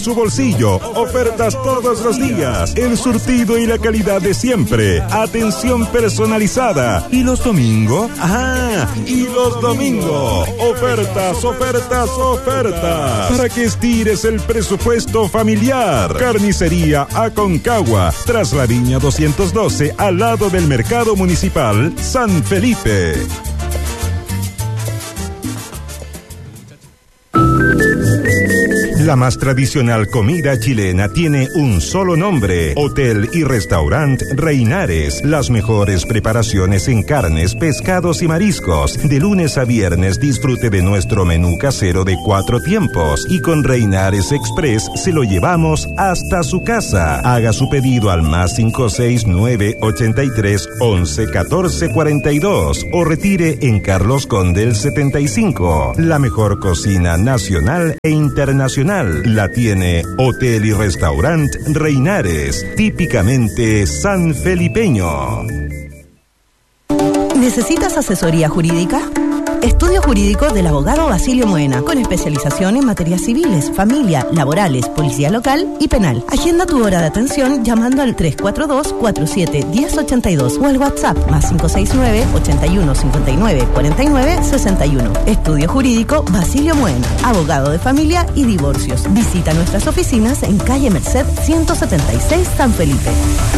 su bolsillo. Ofertas todos los días. El surtido y la calidad de siempre. Atención personalizada. ¿Y los domingos? Y los domingos. Ofertas, ofertas, ofertas. Para que estires el presupuesto familiar. Carnicería Aconcagua. Tras la Viña 212, al lado del Mercado Municipal San Felipe. La más tradicional comida chilena tiene un solo nombre: Hotel y Restaurant Reinares. Las mejores preparaciones en carnes, pescados y mariscos. De lunes a viernes disfrute de nuestro menú casero de 4 tiempos. Y con Reinares Express se lo llevamos hasta su casa. Haga su pedido al más 569 83 11 14 42 o retire en Carlos Condel 75. La mejor cocina nacional e internacional la tiene Hotel y Restaurant Reinares, típicamente sanfelipeño. ¿Necesitas asesoría jurídica? Estudio jurídico del abogado Basilio Moena, con especialización en materias civiles, familia, laborales, policía local y penal. Agenda tu hora de atención llamando al 342-47-1082 o al WhatsApp más 569-8159-4961. Estudio jurídico Basilio Moena, abogado de familia y divorcios. Visita nuestras oficinas en calle Merced 176 San Felipe.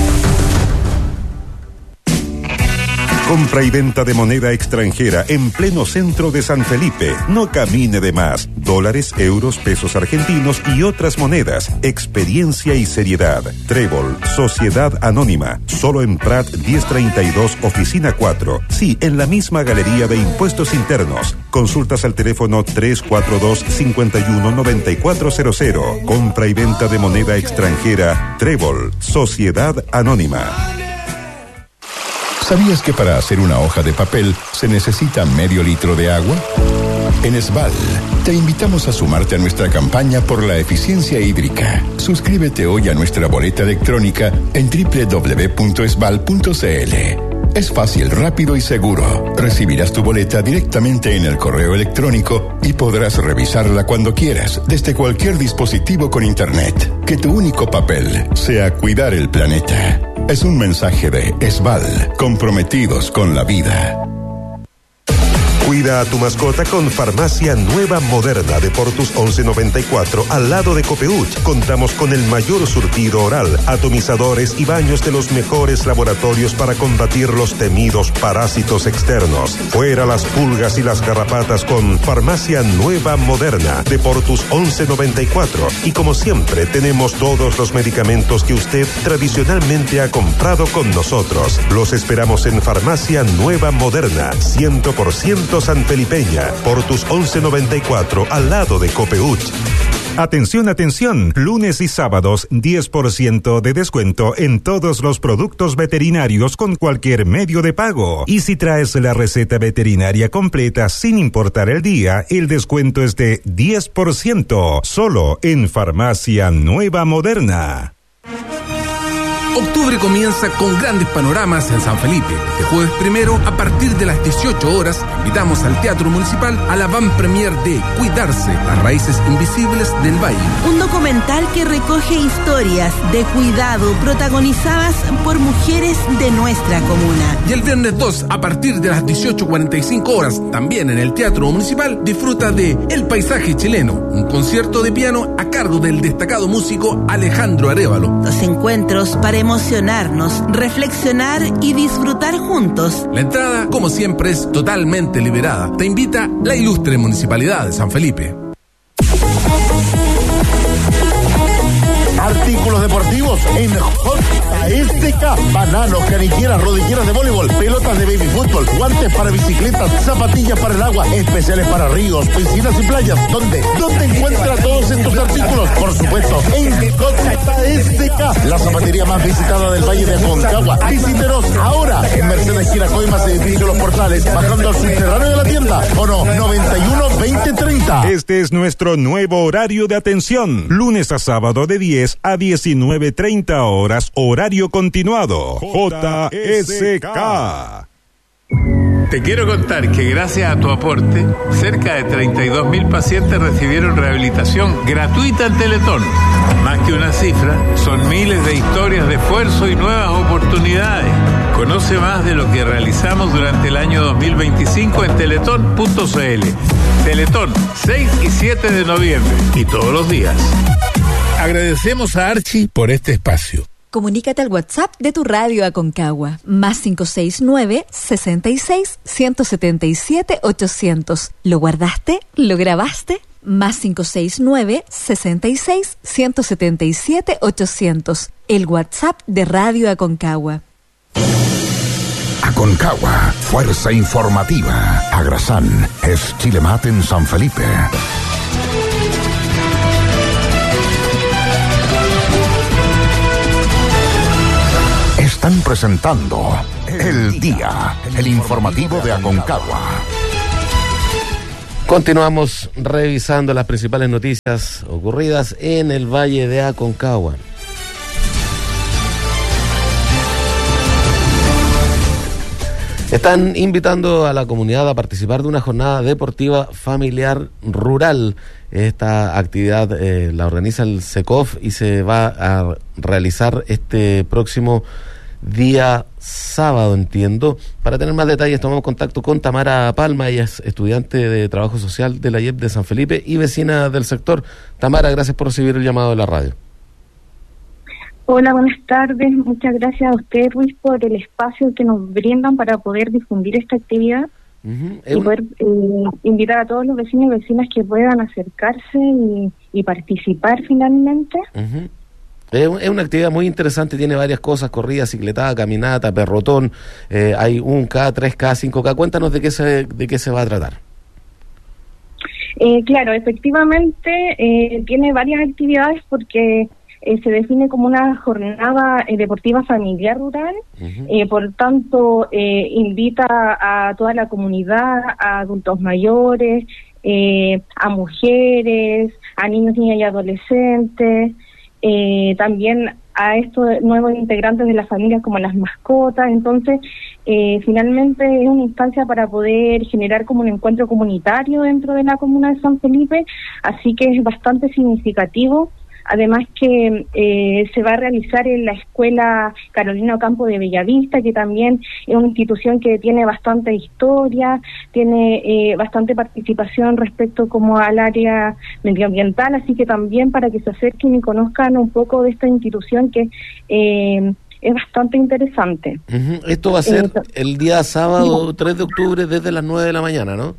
Compra y venta de moneda extranjera en pleno centro de San Felipe. No camine de más. Dólares, euros, pesos argentinos y otras monedas. Experiencia y seriedad. Trébol, Sociedad Anónima. Solo en Prat 1032, Oficina 4. Sí, en la misma Galería de Impuestos Internos. Consultas al teléfono 342-519400. Compra y venta de moneda extranjera. Trébol, Sociedad Anónima. ¿Sabías que para hacer una hoja de papel se necesita medio litro de agua? En Esval, te invitamos a sumarte a nuestra campaña por la eficiencia hídrica. Suscríbete hoy a nuestra boleta electrónica en www.esval.cl. Es fácil, rápido y seguro. Recibirás tu boleta directamente en el correo electrónico y podrás revisarla cuando quieras, desde cualquier dispositivo con internet. Que tu único papel sea cuidar el planeta. Es un mensaje de Esval, comprometidos con la vida. Cuida a tu mascota con Farmacia Nueva Moderna de Portus 1194 al lado de Copeuch. Contamos con el mayor surtido oral, atomizadores y baños de los mejores laboratorios para combatir los temidos parásitos externos. Fuera las pulgas y las garrapatas con Farmacia Nueva Moderna de Portus 1194. Y como siempre tenemos todos los medicamentos que usted tradicionalmente ha comprado con nosotros. Los esperamos en Farmacia Nueva Moderna, 100% sanfelipeña, Portus 1194, al lado de Copeuch. Atención, atención, lunes y sábados 10% de descuento en todos los productos veterinarios con cualquier medio de pago. Y si traes la receta veterinaria completa sin importar el día, el descuento es de 10%, solo en Farmacia Nueva Moderna. Octubre comienza con grandes panoramas en San Felipe. Este jueves primero, a partir de las 18 horas, invitamos al Teatro Municipal a la van premier de Cuidarse, las raíces invisibles del valle. Un documental que recoge historias de cuidado protagonizadas por mujeres de nuestra comuna. Y el viernes 2, a partir de las 18:45 horas, también en el Teatro Municipal, disfruta de El Paisaje Chileno, un concierto de piano a cargo del destacado músico Alejandro Arévalo. Los encuentros para emocionarnos, reflexionar y disfrutar juntos. La entrada, como siempre, es totalmente liberada. Te invita la ilustre Municipalidad de San Felipe. Artículos deportivos en JSK. Bananos, canilleras, rodilleras de voleibol, pelotas de baby fútbol, guantes para bicicletas, zapatillas para el agua, especiales para ríos, piscinas y playas. ¿Dónde encuentra todos estos artículos? Por supuesto, en JSK, la zapatería más visitada del Valle de Aconcagua. Visítenos ahora en Mercedes Giracoimas, edificio Los Portales, bajando al subterráneo de la tienda. O no, 91-2030. Este es nuestro nuevo horario de atención. Lunes a sábado de 10 a 19:30 horas, horario continuado. JSK. Te quiero contar que gracias a tu aporte, cerca de 32.000 pacientes recibieron rehabilitación gratuita en Teletón. Más que una cifra, son miles de historias de esfuerzo y nuevas oportunidades. Conoce más de lo que realizamos durante el año 2025 en teletón.cl. Teletón, 6 y 7 de noviembre y todos los días. Agradecemos a Archie por este espacio. Comunícate al WhatsApp de tu radio Aconcagua, más 569-66-177-800. ¿Lo guardaste? ¿Lo grabaste? Más 569-66-177-800. El WhatsApp de Radio Aconcagua. Aconcagua, fuerza informativa. Agrasán es Chilemat en San Felipe. Están presentando El Día, el informativo de Aconcagua. Continuamos revisando las principales noticias ocurridas en el Valle de Aconcagua. Están invitando a la comunidad a participar de una jornada deportiva familiar rural. Esta actividad la organiza el SECOF y se va a realizar este próximo día sábado, entiendo. Para tener más detalles tomamos contacto con Tamara Palma. Ella es estudiante de Trabajo Social de la IEP de San Felipe y vecina del sector. Tamara, gracias por recibir el llamado de la radio. Hola, buenas tardes. Muchas gracias a usted, Ruiz, por el espacio que nos brindan para poder difundir esta actividad y poder invitar a todos los vecinos y vecinas que puedan acercarse y participar finalmente. Es una actividad muy interesante, tiene varias cosas: corrida, cicletada, caminata, perrotón, hay 1K, 3K, 5K. Cuéntanos de qué se va a tratar. Claro, efectivamente tiene varias actividades porque se define como una jornada deportiva familiar rural. Por tanto, invita a toda la comunidad, a adultos mayores, a mujeres, a niños, niñas y adolescentes, también a estos nuevos integrantes de las familias como las mascotas. Entonces, finalmente es una instancia para poder generar como un encuentro comunitario dentro de la comuna de San Felipe, así que es bastante significativo. Además que se va a realizar en la Escuela Carolina Ocampo de Bellavista, que también es una institución que tiene bastante historia, tiene bastante participación respecto como al área medioambiental, así que también para que se acerquen y conozcan un poco de esta institución que es bastante interesante. Esto va a ser el día sábado 3 de octubre desde las 9 de la mañana, ¿no?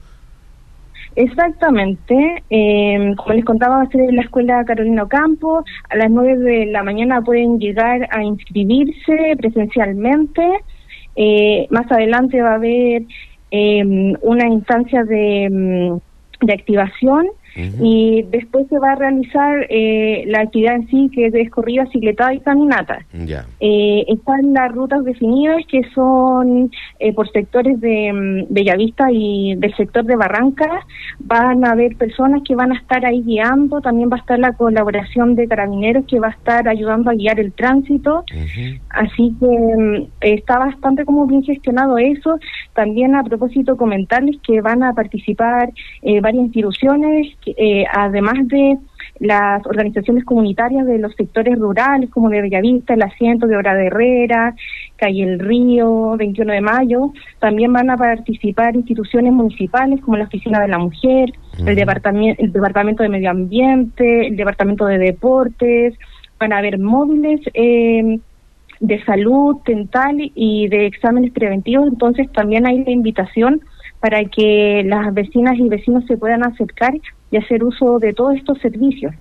Exactamente, como les contaba, va a ser en la Escuela Carolina Ocampo. A las 9 de la mañana pueden llegar a inscribirse presencialmente. Más adelante va a haber una instancia de activación, y después se va a realizar la actividad en sí, que es corrida, cicletada y caminata. Están las rutas definidas, que son por sectores de Bellavista y del sector de Barrancas. Van a haber personas que van a estar ahí guiando. También va a estar la colaboración de Carabineros, que va a estar ayudando a guiar el tránsito. Así que está bastante como bien gestionado eso. También, a propósito, comentarles que van a participar varias instituciones, además de las organizaciones comunitarias de los sectores rurales, como de Bellavista, el Asiento de Obra de Herrera, Calle El Río, 21 de Mayo. También van a participar instituciones municipales como la Oficina de la Mujer, el Departamento de Medio Ambiente, el Departamento de Deportes. Van a haber móviles de salud, dental y de exámenes preventivos. Entonces también hay la invitación para que las vecinas y vecinos se puedan acercar y hacer uso de todos estos servicios.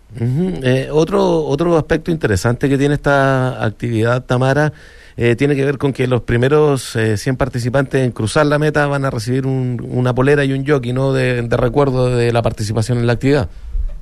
Otro aspecto interesante que tiene esta actividad, Tamara, tiene que ver con que los primeros 100 participantes en cruzar la meta van a recibir una polera y un jockey, ¿no?, de recuerdo de la participación en la actividad.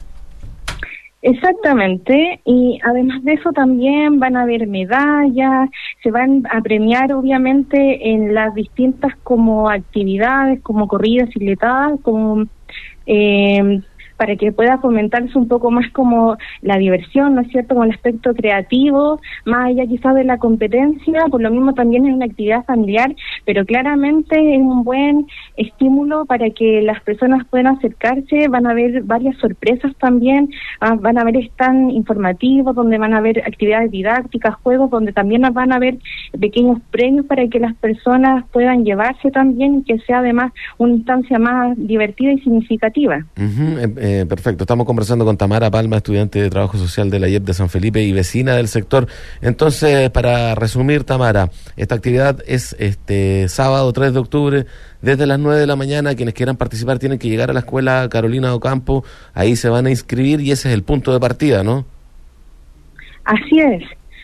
Exactamente, y además de eso también van a haber medallas, se van a premiar obviamente en las distintas como actividades, como corridas, cicletadas, como para que pueda fomentarse un poco más como la diversión, ¿no es cierto?, con el aspecto creativo, más allá quizás de la competencia. Por lo mismo también es una actividad familiar, pero claramente es un buen estímulo para que las personas puedan acercarse. Van a haber varias sorpresas también, van a haber stand informativos donde van a haber actividades didácticas, juegos donde también van a haber pequeños premios para que las personas puedan llevarse también, que sea además una instancia más divertida y significativa. Perfecto, estamos conversando con Tamara Palma, estudiante de Trabajo Social de la IEP de San Felipe y vecina del sector. Entonces, para resumir, Tamara, esta actividad es sábado 3 de octubre, desde las 9 de la mañana. Quienes quieran participar tienen que llegar a la escuela Carolina Ocampo, ahí se van a inscribir y ese es el punto de partida, ¿no? Así es.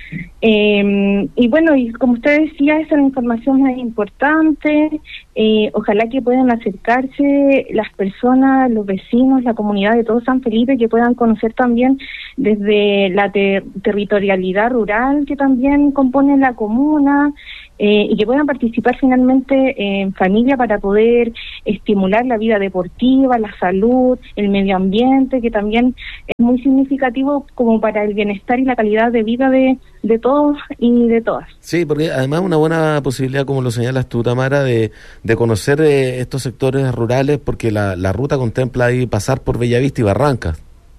Y bueno, y como usted decía, esa es la información más importante. Ojalá que puedan acercarse las personas, los vecinos, la comunidad de todo San Felipe, que puedan conocer también desde la territorialidad rural que también compone la comuna, y que puedan participar finalmente en familia para poder estimular la vida deportiva, la salud, el medio ambiente, que también es muy significativo como para el bienestar y la calidad de vida de todos y de todas. Sí, porque además una buena posibilidad, como lo señalas tú, Tamara, de conocer estos sectores rurales, porque la ruta contempla ahí pasar por Bellavista y Barrancas.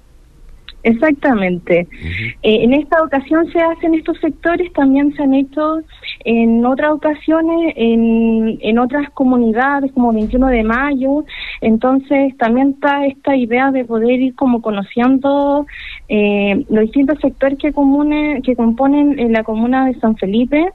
Exactamente. En esta ocasión se hacen estos sectores, también se han hecho en otras ocasiones en otras comunidades como 21 de Mayo, entonces también está esta idea de poder ir como conociendo los distintos sectores que componen la comuna de San Felipe.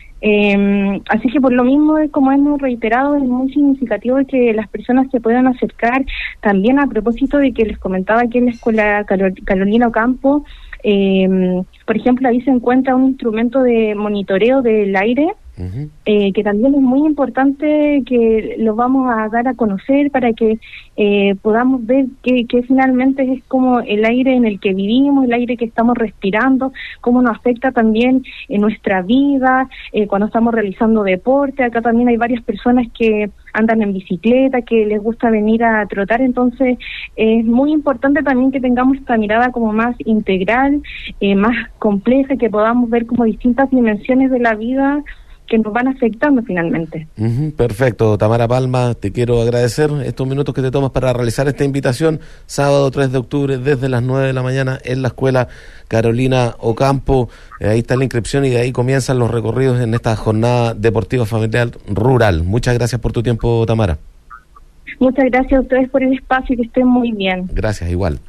Así que por lo mismo, como hemos reiterado, es muy significativo que las personas se puedan acercar. También a propósito de que les comentaba que en la escuela Carolina Ocampo, por ejemplo, ahí se encuentra un instrumento de monitoreo del aire, que también es muy importante, que lo vamos a dar a conocer para que podamos ver que finalmente es como el aire en el que vivimos, el aire que estamos respirando, cómo nos afecta también en nuestra vida, cuando estamos realizando deporte. Acá también hay varias personas que andan en bicicleta, que les gusta venir a trotar, entonces es muy importante también que tengamos esta mirada como más integral, más compleja, que podamos ver como distintas dimensiones de la vida que nos van afectando finalmente. Perfecto, Tamara Palma, te quiero agradecer estos minutos que te tomas para realizar esta invitación, sábado 3 de octubre desde las 9 de la mañana en la escuela Carolina Ocampo. Ahí está la inscripción y de ahí comienzan los recorridos en esta jornada deportiva familiar rural. Muchas gracias por tu tiempo, Tamara. Muchas gracias a ustedes por el espacio y que estén muy bien. Gracias, igual.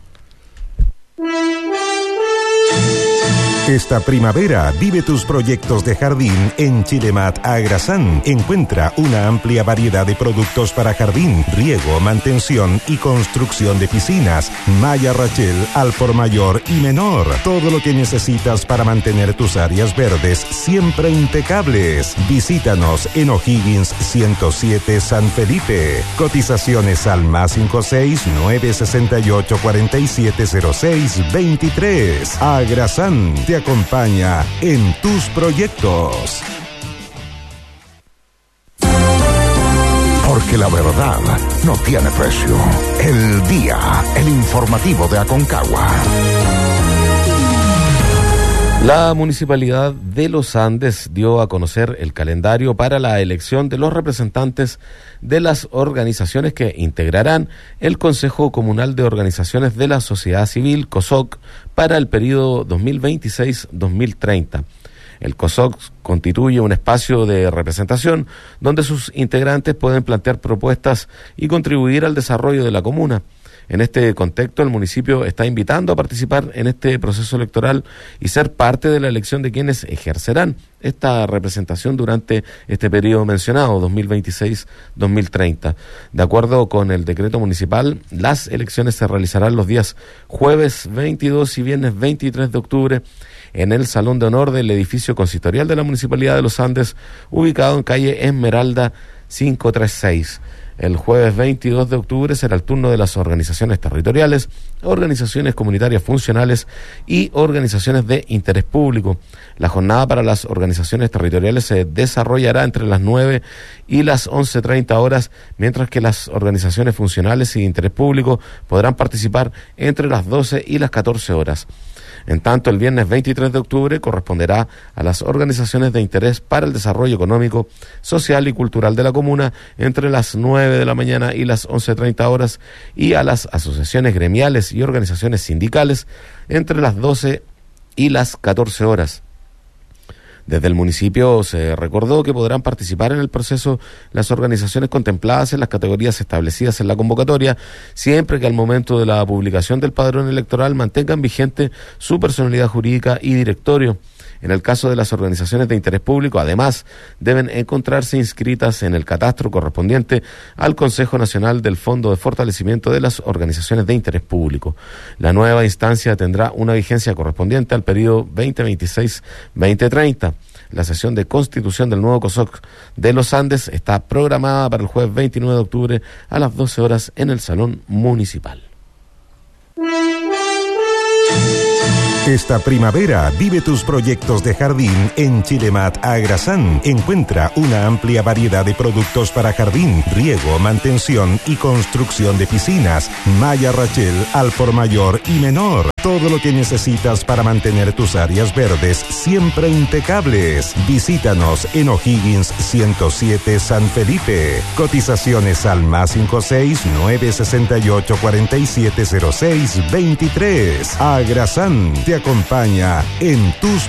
Esta primavera vive tus proyectos de jardín en Chilemat Agrasán. Encuentra una amplia variedad de productos para jardín, riego, mantención y construcción de piscinas, malla Rachel al por mayor y menor. Todo lo que necesitas para mantener tus áreas verdes siempre impecables. Visítanos en O'Higgins 107 San Felipe. Cotizaciones al +56 968 4706 23. Agrasán te acompaña en tus proyectos. Porque la verdad no tiene precio. El día, el informativo de Aconcagua. La Municipalidad de Los Andes dio a conocer el calendario para la elección de los representantes de las organizaciones que integrarán el Consejo Comunal de Organizaciones de la Sociedad Civil, COSOC, para el periodo 2026-2030. El COSOC constituye un espacio de representación donde sus integrantes pueden plantear propuestas y contribuir al desarrollo de la comuna. En este contexto, el municipio está invitando a participar en este proceso electoral y ser parte de la elección de quienes ejercerán esta representación durante este periodo mencionado, 2026-2030. De acuerdo con el decreto municipal, las elecciones se realizarán los días jueves 22 y viernes 23 de octubre en el Salón de Honor del edificio consistorial de la Municipalidad de Los Andes, ubicado en calle Esmeralda 536. El jueves 22 de octubre será el turno de las organizaciones territoriales, organizaciones comunitarias funcionales y organizaciones de interés público. La jornada para las organizaciones territoriales se desarrollará entre las 9 y las 11:30 horas, mientras que las organizaciones funcionales y de interés público podrán participar entre las 12 y las 14 horas. En tanto, el viernes 23 de octubre corresponderá a las organizaciones de interés para el desarrollo económico, social y cultural de la comuna entre las 9 de la mañana y las 11:30 horas y a las asociaciones gremiales y organizaciones sindicales entre las 12 y las 14 horas. Desde el municipio se recordó que podrán participar en el proceso las organizaciones contempladas en las categorías establecidas en la convocatoria, siempre que al momento de la publicación del padrón electoral mantengan vigente su personalidad jurídica y directorio. En el caso de las organizaciones de interés público, además, deben encontrarse inscritas en el catastro correspondiente al Consejo Nacional del Fondo de Fortalecimiento de las Organizaciones de Interés Público. La nueva instancia tendrá una vigencia correspondiente al periodo 2026-2030. La sesión de constitución del nuevo COSOC de los Andes está programada para el jueves 29 de octubre a las 12 horas en el Salón Municipal. Esta primavera vive tus proyectos de jardín en Chilemat Agrasán. Encuentra una amplia variedad de productos para jardín, riego, mantención y construcción de piscinas, malla Rachel al por mayor y menor. Todo lo que necesitas para mantener tus áreas verdes siempre impecables. Visítanos en O'Higgins 107 San Felipe. Cotizaciones al +56 968 4706 23. Agrasán te acompaña en tus